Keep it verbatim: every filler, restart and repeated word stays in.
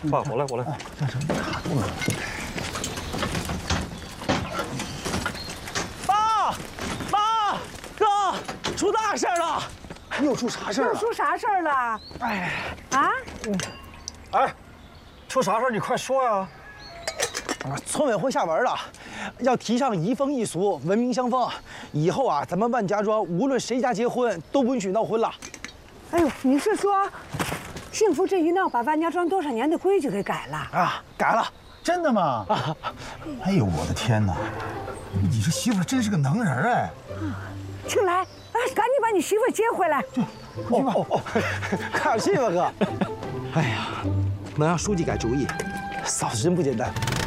爸，我来，我来。 这什么卡住了？ 爸，妈，哥，出大事了！ 又出啥事儿又了？ 出啥事儿了？ 哎， 啊？ 哎，出啥事儿？你快说呀！ 啊，村委会下文了，要提倡移风易俗，文明相风。以后啊，咱们万家庄无论谁家结婚都不允许闹婚了。 哎呦，你是说，幸福这一闹，把万家庄多少年的规矩给改了？ 啊，改了。 真的吗？ 啊， 哎呦，我的天哪！你这媳妇真是个能人哎！ 庆来，哎，赶紧把你媳妇接回来。 快去吧。 哦哦，看戏吧，哥。哎呀，能让书记改主意，嫂子真不简单。